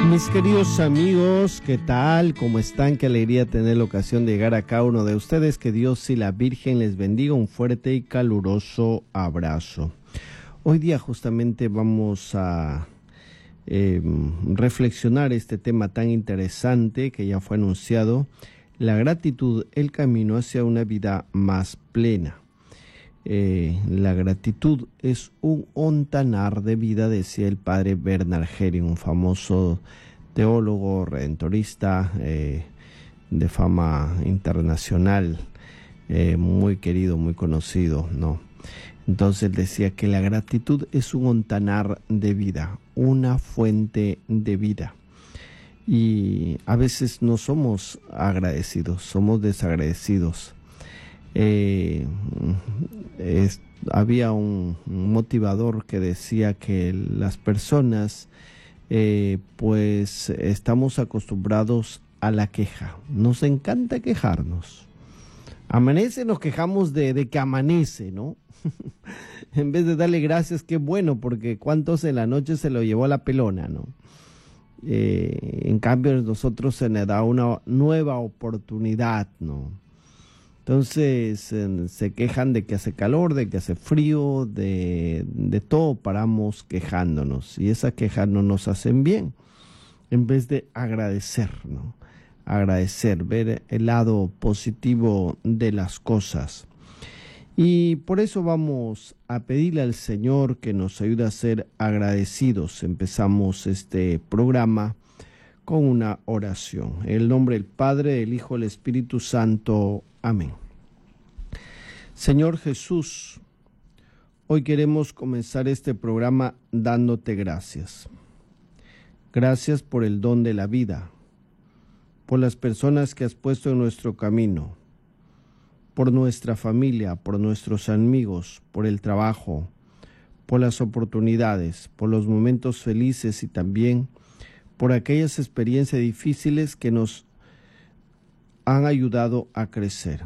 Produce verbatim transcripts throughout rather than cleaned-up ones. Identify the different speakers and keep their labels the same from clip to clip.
Speaker 1: Mis queridos amigos, ¿qué tal? ¿Cómo están? Qué alegría tener la ocasión de llegar a cada uno de ustedes. Que Dios y la Virgen les bendiga. Un fuerte y caluroso abrazo. Hoy día justamente vamos a eh, reflexionar este tema tan interesante que ya fue anunciado. La gratitud, el camino hacia una vida más plena. Eh, la gratitud es un ontanar de vida, decía el padre Bernard Herring, un famoso teólogo redentorista eh, de fama internacional, eh, muy querido, muy conocido, ¿no? Entonces decía que la gratitud es un ontanar de vida, una fuente de vida. Y a veces no somos agradecidos, somos desagradecidos. Eh, es, había un motivador que decía que las personas eh, pues estamos acostumbrados a la queja, nos encanta quejarnos. Amanece, nos quejamos de, de que amanece, ¿no? En vez de darle gracias, qué bueno, porque cuántos en la noche se lo llevó a la pelona, ¿no? Eh, en cambio nosotros se nos da una nueva oportunidad, ¿no? Entonces eh, se quejan de que hace calor, de que hace frío, de, de todo paramos quejándonos. Y esas quejas no nos hacen bien. En vez de agradecer, ¿no? Agradecer, ver el lado positivo de las cosas. Y por eso vamos a pedirle al Señor que nos ayude a ser agradecidos. Empezamos este programa con una oración. En el nombre del Padre, del Hijo, del Espíritu Santo. Amén. Señor Jesús, hoy queremos comenzar este programa dándote gracias. Gracias por el don de la vida, por las personas que has puesto en nuestro camino, por nuestra familia, por nuestros amigos, por el trabajo, por las oportunidades, por los momentos felices y también por aquellas experiencias difíciles que nos han ayudado a crecer.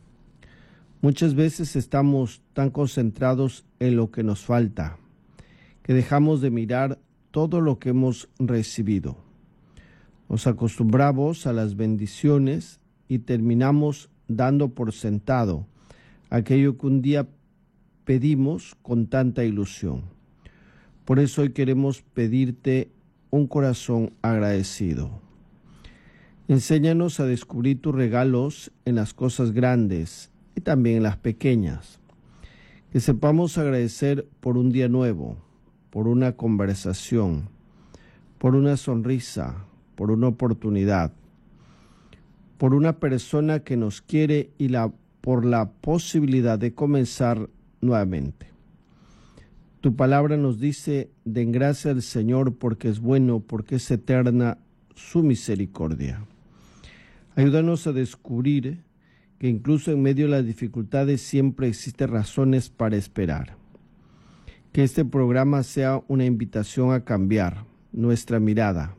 Speaker 1: Muchas veces estamos tan concentrados en lo que nos falta, que dejamos de mirar todo lo que hemos recibido. Nos acostumbramos a las bendiciones y terminamos dando por sentado aquello que un día pedimos con tanta ilusión. Por eso hoy queremos pedirte un corazón agradecido. Enséñanos a descubrir tus regalos en las cosas grandes y también en las pequeñas. Que sepamos agradecer por un día nuevo, por una conversación, por una sonrisa, por una oportunidad, por una persona que nos quiere y la, por la posibilidad de comenzar nuevamente. Tu palabra nos dice: den gracias al Señor porque es bueno, porque es eterna su misericordia. Ayúdanos a descubrir que incluso en medio de las dificultades siempre existen razones para esperar. Que este programa sea una invitación a cambiar nuestra mirada.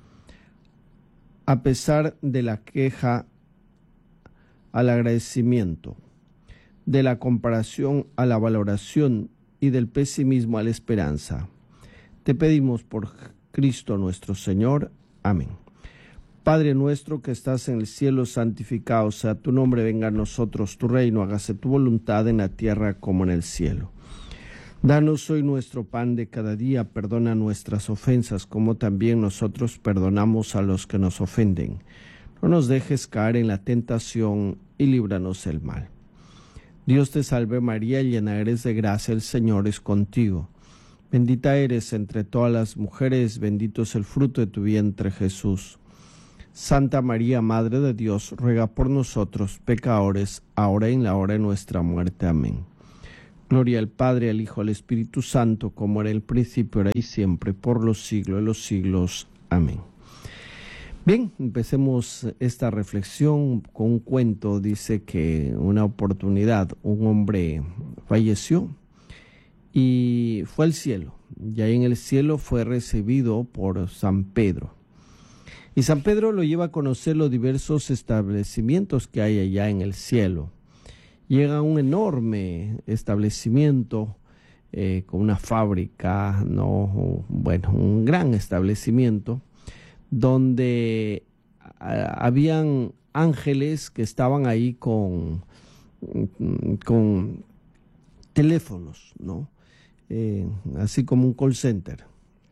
Speaker 1: A pesar de la queja, al agradecimiento, de la comparación a la valoración y del pesimismo a la esperanza. Te pedimos por Cristo nuestro Señor. Amén. Padre nuestro que estás en el cielo, santificado sea tu nombre, venga a nosotros tu reino, hágase tu voluntad en la tierra como en el cielo. Danos hoy nuestro pan de cada día, perdona nuestras ofensas como también nosotros perdonamos a los que nos ofenden. No nos dejes caer en la tentación y líbranos del mal. Dios te salve María, llena eres de gracia, el Señor es contigo. Bendita eres entre todas las mujeres, bendito es el fruto de tu vientre Jesús. Santa María, Madre de Dios, ruega por nosotros pecadores, ahora y en la hora de nuestra muerte. Amén. Gloria al Padre, al Hijo, al Espíritu Santo, como era en el principio, ahora y siempre, por los siglos de los siglos. Amén. Bien, empecemos esta reflexión con un cuento. Dice que una oportunidad, un hombre falleció y fue al cielo. Y ahí en el cielo fue recibido por San Pedro. Y San Pedro lo lleva a conocer los diversos establecimientos que hay allá en el cielo. Llega a un enorme establecimiento eh, con una fábrica, no, bueno, un gran establecimiento, donde a, habían ángeles que estaban ahí con, con teléfonos, ¿no? Eh, así como un call center.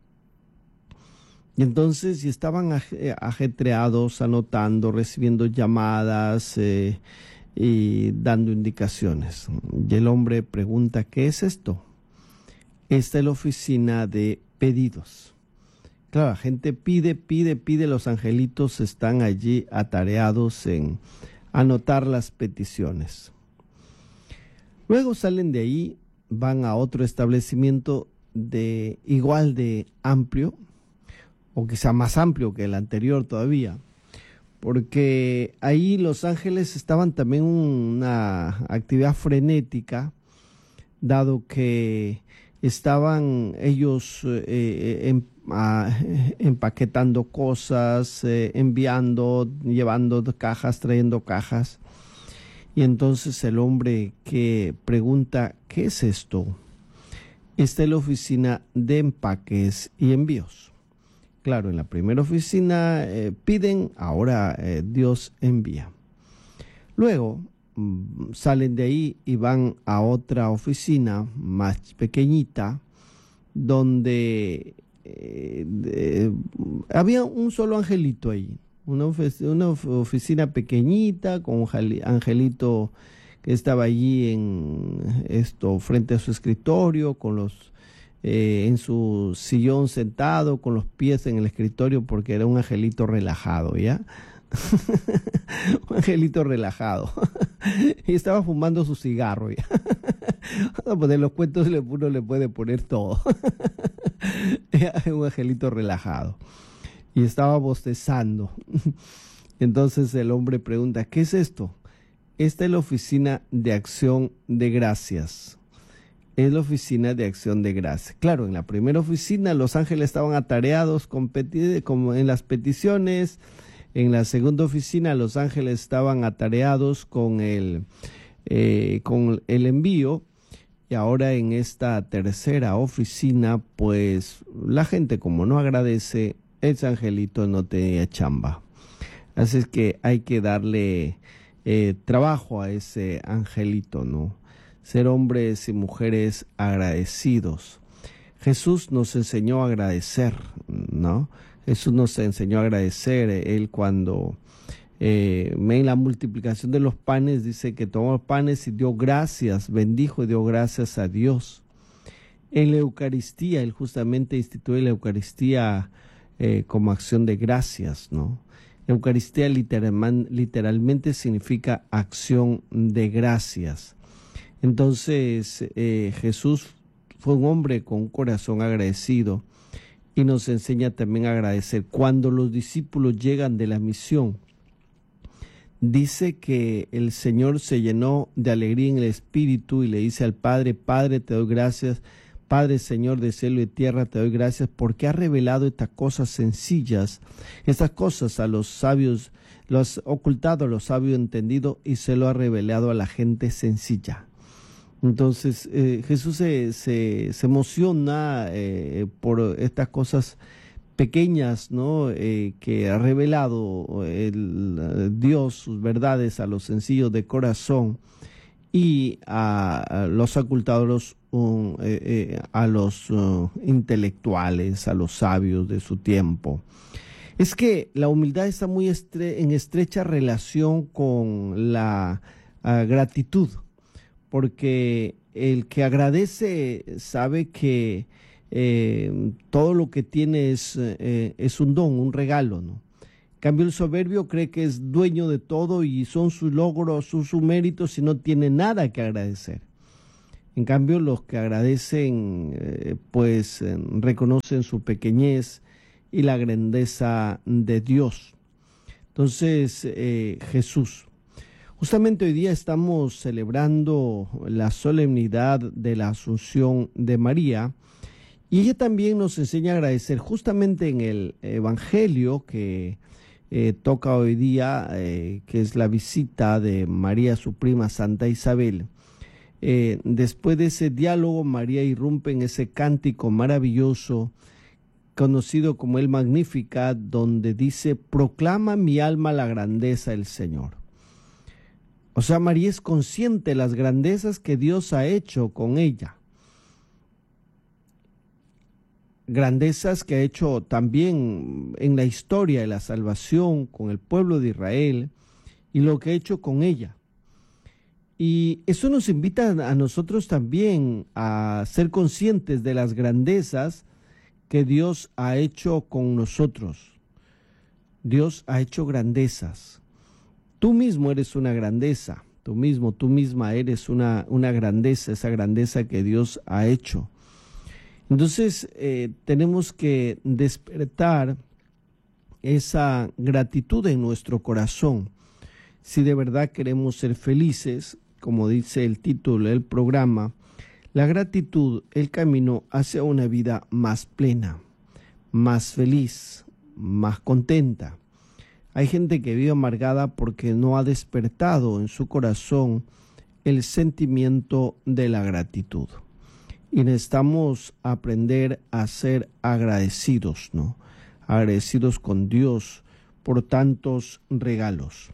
Speaker 1: Y entonces, y estaban ajetreados, anotando, recibiendo llamadas eh, y dando indicaciones. Y el hombre pregunta, ¿qué es esto? Esta es la oficina de pedidos. Claro, la gente pide, pide, pide, los angelitos están allí atareados en anotar las peticiones. Luego salen de ahí, van a otro establecimiento de igual de amplio, o quizá más amplio que el anterior todavía, porque ahí los ángeles estaban también en una actividad frenética, dado que estaban ellos eh, en, a, empaquetando cosas, eh, enviando, llevando cajas, trayendo cajas. Y entonces el hombre que pregunta, ¿qué es esto? Esta es la oficina de empaques y envíos. Claro, en la primera oficina eh, piden, ahora eh, Dios envía. Luego mmm, salen de ahí y van a otra oficina más pequeñita, donde eh, de, había un solo angelito ahí. Una, ofic- una oficina pequeñita con un angelito que estaba allí en esto frente a su escritorio, con los eh, en su sillón sentado, con los pies en el escritorio, porque era un angelito relajado, ¿ya? Un angelito relajado. Y estaba fumando su cigarro, ¿ya? Pues en los cuentos uno le puede poner todo. Un angelito relajado. Y estaba bostezando. Entonces el hombre pregunta, ¿qué es esto? Esta es la oficina de acción de gracias. Es la oficina de acción de gracias. Claro, en la primera oficina los ángeles estaban atareados con peti- como en las peticiones. En la segunda oficina los ángeles estaban atareados con el, eh, con el envío. Y ahora en esta tercera oficina, pues la gente como no agradece, ese angelito no tenía chamba. Así es que hay que darle eh, trabajo a ese angelito, ¿no? Ser hombres y mujeres agradecidos. Jesús nos enseñó a agradecer, ¿no? Jesús nos enseñó a agradecer. Él cuando eh, en la multiplicación de los panes dice que tomó los panes y dio gracias, bendijo y dio gracias a Dios. En la Eucaristía, Él justamente instituye la Eucaristía eh, como acción de gracias, ¿no? Eucaristía literal, literalmente significa acción de gracias. Entonces eh, Jesús fue un hombre con un corazón agradecido y nos enseña también a agradecer. Cuando los discípulos llegan de la misión, dice que el Señor se llenó de alegría en el espíritu y le dice al Padre, Padre, te doy gracias, Padre, Señor de cielo y tierra, te doy gracias porque has revelado estas cosas sencillas, estas cosas a los sabios, lo has ocultado a los sabios entendidos y se lo ha revelado a la gente sencilla. Entonces eh, Jesús se, se, se emociona eh, por estas cosas pequeñas, ¿no? Eh, que ha revelado el, el Dios sus verdades a los sencillos de corazón y a, a los ocultado a los, um, eh, eh, a los uh, intelectuales, a los sabios de su tiempo. Es que la humildad está muy estre en estrecha relación con la uh, gratitud, porque el que agradece sabe que eh, todo lo que tiene es, eh, es un don, un regalo, ¿no? En cambio, el soberbio cree que es dueño de todo y son sus logros, sus, sus méritos y no tiene nada que agradecer. En cambio, los que agradecen, eh, pues eh, reconocen su pequeñez y la grandeza de Dios. Entonces, eh, Jesús. Justamente hoy día estamos celebrando la solemnidad de la Asunción de María y ella también nos enseña a agradecer justamente en el Evangelio que eh, toca hoy día, eh, que es la visita de María a su prima Santa Isabel. Eh, después de ese diálogo, María irrumpe en ese cántico maravilloso conocido como el Magnificat, donde dice: proclama mi alma la grandeza del Señor. O sea, María es consciente de las grandezas que Dios ha hecho con ella. Grandezas que ha hecho también en la historia de la salvación con el pueblo de Israel y lo que ha hecho con ella. Y eso nos invita a nosotros también a ser conscientes de las grandezas que Dios ha hecho con nosotros. Dios ha hecho grandezas. Tú mismo eres una grandeza, tú mismo, tú misma eres una, una grandeza, esa grandeza que Dios ha hecho. Entonces eh, tenemos que despertar esa gratitud en nuestro corazón. Si de verdad queremos ser felices, como dice el título del programa, la gratitud, el camino hacia una vida más plena, más feliz, más contenta. Hay gente que vive amargada porque no ha despertado en su corazón el sentimiento de la gratitud. Y necesitamos aprender a ser agradecidos, ¿no? Agradecidos con Dios por tantos regalos.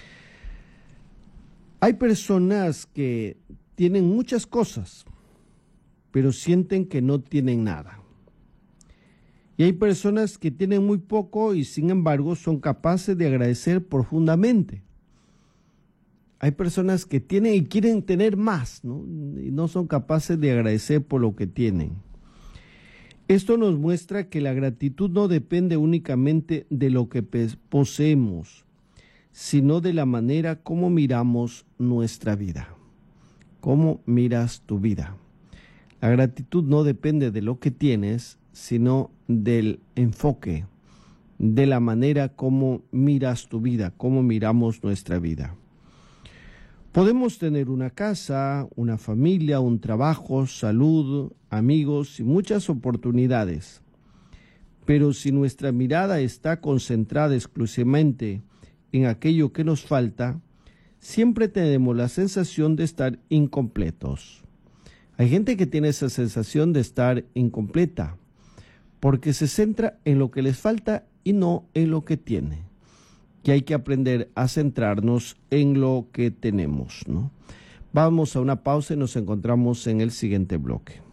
Speaker 1: Hay personas que tienen muchas cosas, pero sienten que no tienen nada. Y hay personas que tienen muy poco y sin embargo son capaces de agradecer profundamente. Hay personas que tienen y quieren tener más, ¿no? Y no son capaces de agradecer por lo que tienen. Esto nos muestra que la gratitud no depende únicamente de lo que poseemos, sino de la manera como miramos nuestra vida. ¿Cómo miras tu vida? La gratitud no depende de lo que tienes, sino del enfoque, de la manera como miras tu vida, cómo miramos nuestra vida. Podemos tener una casa, una familia, un trabajo, salud, amigos y muchas oportunidades. Pero si nuestra mirada está concentrada exclusivamente en aquello que nos falta, siempre tenemos la sensación de estar incompletos. Hay gente que tiene esa sensación de estar incompleta, porque se centra en lo que les falta y no en lo que tiene. Que hay que aprender a centrarnos en lo que tenemos, ¿no? Vamos a una pausa y nos encontramos en el siguiente bloque.